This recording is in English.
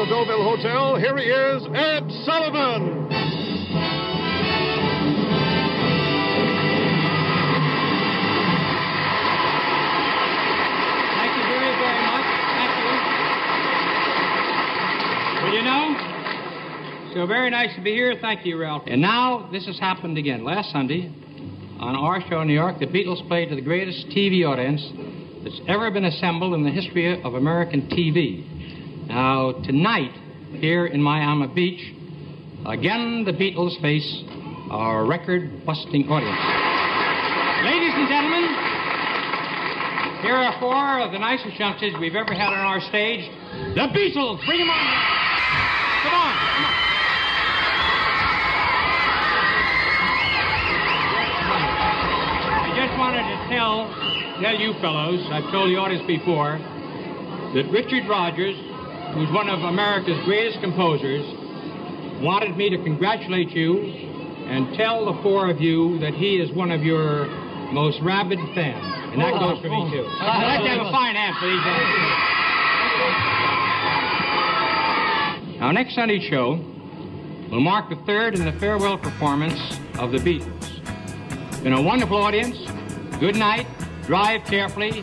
Deauville Hotel, here he is, Ed Sullivan. Thank you very, very much. Thank you. Well, you know, so very nice to be here. Thank you, Ralph. And now, this has happened again. Last Sunday, on our show in New York, the Beatles played to the greatest TV audience that's ever been assembled in the history of American TV. Now, tonight, here in Miami Beach, again, the Beatles face a record-busting audience. Ladies and gentlemen, here are four of the nicest youngsters we've ever had on our stage. The Beatles! Bring them on! Come on, come on. I just wanted to tell you fellows, I've told the audience before, that Richard Rodgers, who's one of America's greatest composers, wanted me to congratulate you and tell the four of you that he is one of your most rabid fans. And that goes for me, too. I'd like to have a fine hand for these guys. Our next Sunday's show will mark the third in the farewell performance of the Beatles. It's been a wonderful audience. Good night. Drive carefully.